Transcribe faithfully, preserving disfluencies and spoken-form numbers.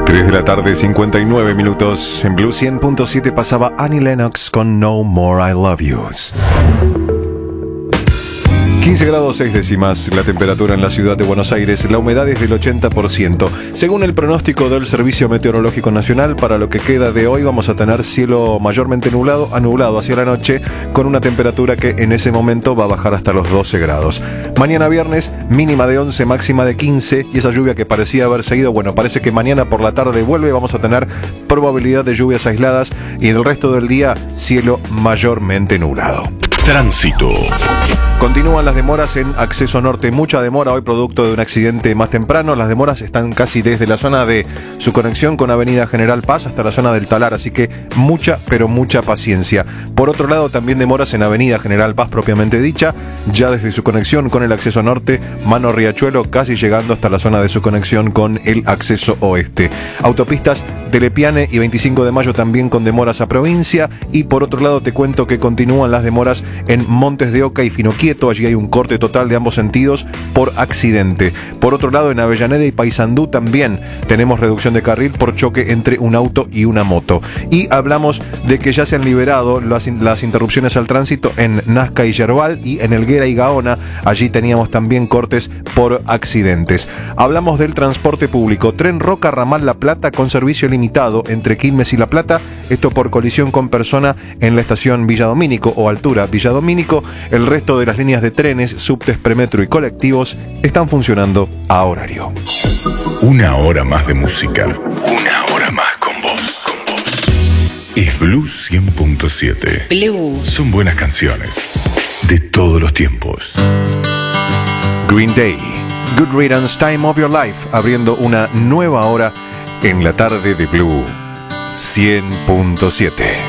tres de la tarde, cincuenta y nueve minutos. En Blue cien punto siete pasaba Annie Lennox con No More I Love Yous. quince grados seis décimas la temperatura en la ciudad de Buenos Aires, la humedad es del ochenta por ciento. Según el pronóstico del Servicio Meteorológico Nacional, para lo que queda de hoy vamos a tener cielo mayormente nublado a nublado hacia la noche, con una temperatura que en ese momento va a bajar hasta los doce grados. Mañana viernes, mínima de once, máxima de quince, y esa lluvia que parecía haberse ido, bueno, parece que mañana por la tarde vuelve, vamos a tener probabilidad de lluvias aisladas y en el resto del día, cielo mayormente nublado. Tránsito. Continúan las demoras en acceso norte, mucha demora hoy producto de un accidente más temprano. Las demoras están casi desde la zona de su conexión con Avenida General Paz hasta la zona del Talar, así que mucha, pero mucha paciencia. Por otro lado, también demoras en Avenida General Paz propiamente dicha, ya desde su conexión con el acceso norte, Mano Riachuelo, casi llegando hasta la zona de su conexión con el acceso oeste. Autopistas de Lepiane y veinticinco de mayo también con demoras a provincia, y por otro lado te cuento que continúan las demoras en Montes de Oca y Finoquieto. Allí hay un corte total de ambos sentidos por accidente. Por otro lado, en Avellaneda y Paysandú también tenemos reducción de carril por choque entre un auto y una moto. Y hablamos de que ya se han liberado las, las interrupciones al tránsito en Nazca y Yerbal, y en Helguera y Gaona, allí teníamos también cortes por accidentes. Hablamos del transporte público. Tren Roca Ramal La Plata con servicio limitado entre Quilmes y La Plata, esto por colisión con persona en la estación Villa Domínico o altura Villa Domínico. El resto de las líneas de trenes, subtes, premetro y colectivos están funcionando a horario. Una hora más de música. Una hora más con vos. Con vos. Es Blue cien punto siete. Blue. Son buenas canciones de todos los tiempos. Green Day, Good Riddance, Time of Your Life, abriendo una nueva hora en la tarde de Blue cien punto siete.